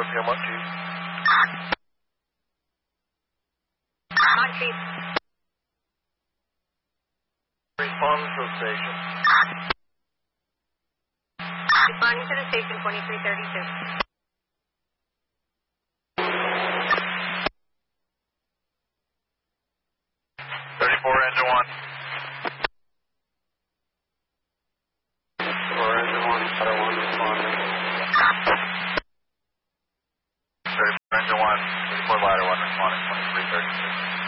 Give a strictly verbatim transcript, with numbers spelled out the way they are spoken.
P M one, Chief. On, Chief. Responding to the station. Responding to the station, twenty-three thirty-two. thirty-four, engine one. thirty-four, engine one, Shadow one, responding. thirty-four, engine one, thirty-four, ladder one, responding, twenty-three thirty-two.